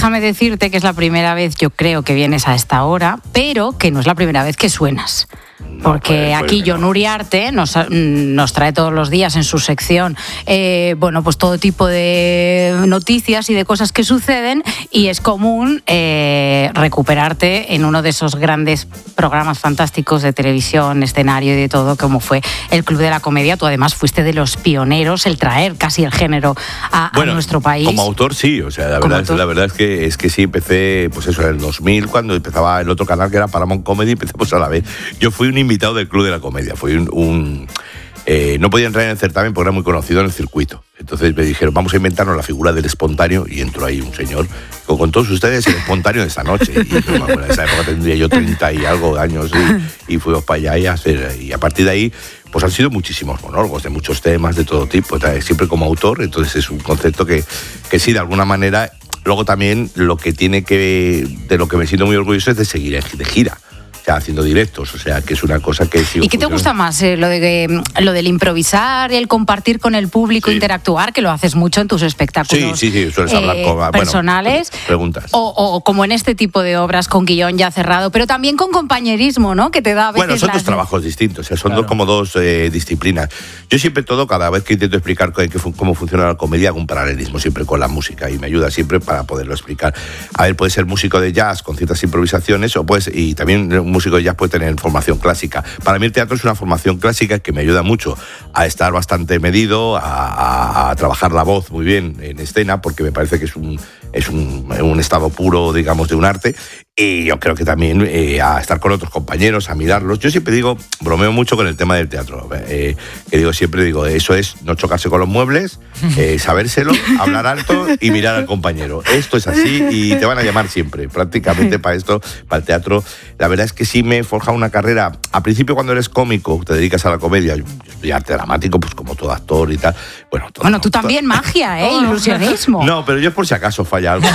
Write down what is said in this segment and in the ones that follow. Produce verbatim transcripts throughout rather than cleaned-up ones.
déjame decirte que es la primera vez, yo creo, que vienes a esta hora, pero que no es la primera vez que suenas. Porque no, pues, aquí pues, Jon Uriarte nos, nos trae todos los días en su sección eh, bueno, pues todo tipo de noticias y de cosas que suceden, y es común eh, recuperarte en uno de esos grandes programas fantásticos de televisión, escenario y de todo, como fue el Club de la Comedia. Tú además fuiste de los pioneros, el traer casi el género a, bueno, a nuestro país. Como autor sí, o sea, la verdad, es, la verdad es que es que sí, empecé pues eso en el dos mil, cuando empezaba el otro canal que era Paramount Comedy, empezamos a la vez. Yo fui un invitado del Club de la Comedia, fui un... un eh, no podía entrar en el certamen porque era muy conocido en el circuito. Entonces me dijeron, vamos a inventarnos la figura del espontáneo, y entró ahí un señor con, con todos ustedes el espontáneo de esta noche. Y yo, bueno, en esa época tendría yo treinta y algo años y, y fuimos para allá y a hacer, y a partir de ahí pues han sido muchísimos monólogos de muchos temas de todo tipo, siempre como autor. Entonces es un concepto que, que sí, de alguna manera. Luego también lo que tiene que, de lo que me siento muy orgulloso es de seguir de gira. O sea, haciendo directos, o sea, que es una cosa que... ¿Y qué te gusta más? Eh, lo, de, lo del improvisar, el compartir con el público, sí. interactuar, que lo haces mucho en tus espectáculos sí, sí, sí, sueles hablar eh, con, personales. Bueno, preguntas. O, o como en este tipo de obras con guión ya cerrado, pero también con compañerismo, ¿no? Que te da a veces... Bueno, son las... dos trabajos distintos, o sea, son claro. dos, como dos eh, disciplinas. Yo siempre todo, cada vez que intento explicar cómo funciona la comedia, hago un paralelismo siempre con la música, y me ayuda siempre para poderlo explicar. A ver, puede ser músico de jazz con ciertas improvisaciones, o puedes, y también un músico de jazz puede tener formación clásica. Para mí el teatro es una formación clásica que me ayuda mucho a estar bastante medido, a, a, a trabajar la voz muy bien en escena, porque me parece que es un, es un, un estado puro, digamos, de un arte. Y yo creo que también eh, a estar con otros compañeros, a mirarlos. Yo siempre digo, bromeo mucho con el tema del teatro, eh, que digo, siempre digo, eso es no chocarse con los muebles, eh, sabérselo, hablar alto y mirar al compañero. Esto es así y te van a llamar siempre, prácticamente para esto, para el teatro. La verdad es que sí me he forjado una carrera. Al principio, cuando eres cómico, te dedicas a la comedia, yo, yo estoy arte dramático, pues como todo actor y tal. Bueno, todo, bueno tú todo, también, todo. magia, ¿eh? Ilusionismo. No, pero yo por si acaso falla algo.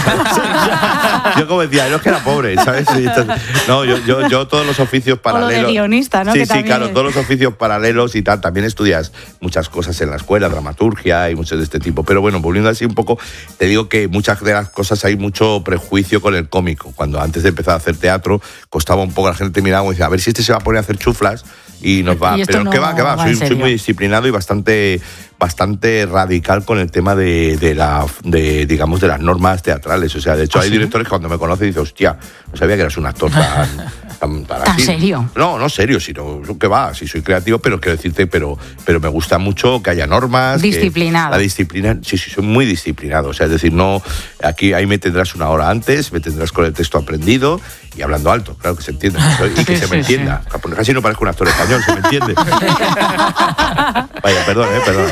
Yo como decía, no es que era pobre, ¿sabes? No, yo, yo, yo todos los oficios paralelos. O lo de guionista, ¿no? Sí, que sí, claro, es... todos los oficios paralelos y tal. También estudias muchas cosas en la escuela, dramaturgia y muchos de este tipo. Pero bueno, volviendo así un poco, te digo que muchas de las cosas hay mucho prejuicio con el cómico. Cuando antes de empezar a hacer teatro, costaba un poco, la gente miraba y decía, a ver si este se va a poner a hacer chuflas y nos va. Pero no, ¿qué va? ¿Qué va? va soy, soy muy disciplinado y bastante, bastante radical con el tema de, de la, de, digamos, de las normas teatrales. O sea, de hecho, ¿Ah, hay sí? directores que cuando me conocen dicen, hostia, no sabía que eras un actor tan... ¿Tan, tan, ¿Tan serio? No, no serio, sino que va, sí soy creativo, pero quiero decirte, pero, pero me gusta mucho que haya normas. Disciplinado. La disciplina, sí, sí, soy muy disciplinado. O sea, es decir, no, aquí ahí me tendrás una hora antes, me tendrás con el texto aprendido y hablando alto, claro que se entienda. Y que sí, se me sí, entienda. Sí. Casi no parezco un actor español, se me entiende. Vaya, perdón, eh, perdón.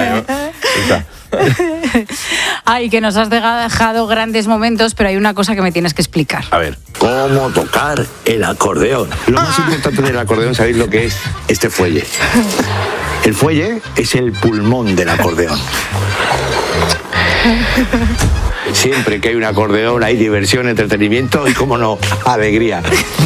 Ay, que nos has dejado grandes momentos, pero hay una cosa que me tienes que explicar. A ver. ¿Cómo tocar el acordeón? Lo más importante del acordeón, ¿sabéis lo que es? Este fuelle. El fuelle es el pulmón del acordeón. Siempre que hay un acordeón hay diversión, entretenimiento y, cómo no, alegría.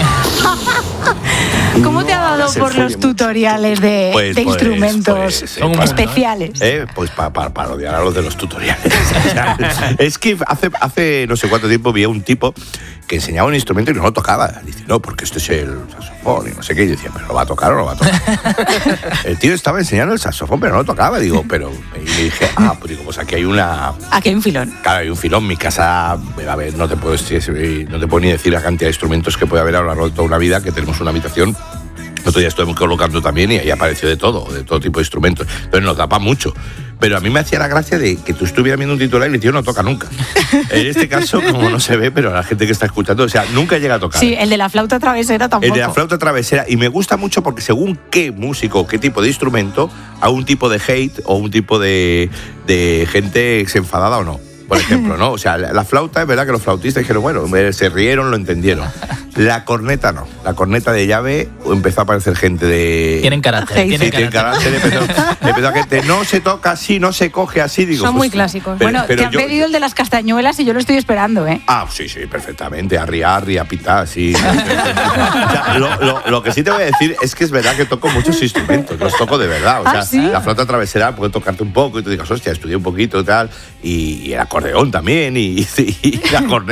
¿Cómo te ha dado por los tutoriales de, pues, de pues, instrumentos pues, eh, especiales? Eh, pues para pa, pa odiar a los de los tutoriales. O sea, es que hace, hace no sé cuánto tiempo vi a un tipo que enseñaba un instrumento y no lo tocaba. Dice, no, porque este es el saxofón y no sé qué. Y decía, ¿pero lo va a tocar o no lo va a tocar? El tío estaba enseñando el saxofón, pero no lo tocaba. Digo, pero... Y le dije, ah, pues digo, pues aquí hay una... Aquí hay un filón. Claro, hay un filón. Mi casa, a ver, no te puedo, no te puedo ni decir la cantidad de instrumentos que puede haber a lo largo de toda una vida, que tenemos una habitación. El otro día estuve colocando también y ahí apareció de todo, de todo tipo de instrumentos. Entonces nos da para mucho. Pero a mí me hacía la gracia de que tú estuvieras viendo un titular y el tío no toca nunca. En este caso, como no se ve, pero la gente que está escuchando, o sea, nunca llega a tocar. Sí, el de la flauta travesera tampoco. El de la flauta travesera. Y me gusta mucho porque según qué músico, qué tipo de instrumento, a un tipo de hate o un tipo de, de gente se enfadada o no. Por ejemplo, ¿no? O sea, la, la flauta, es verdad que los flautistas dijeron, bueno, se rieron, lo entendieron. La corneta no. La corneta de llave empezó a aparecer gente de... Tienen carácter. Sí, tienen tienen carácter. Empezó, empezó a gente, no se toca así, no se coge así. Digo, son pues, muy clásicos. Pero, bueno, pero te han yo, pedido el de las castañuelas y yo lo estoy esperando, ¿eh? Ah, sí, sí, perfectamente. Arria, arria, pitá, sí. O sea, lo, lo, lo que sí te voy a decir es que es verdad que toco muchos instrumentos. Los toco de verdad. O sea, ¿Ah, sí? La flauta travesera puede tocarte un poco y tú digas, hostia, estudié un poquito y tal. Y, y el acordeón también. Y, y, y la corneta.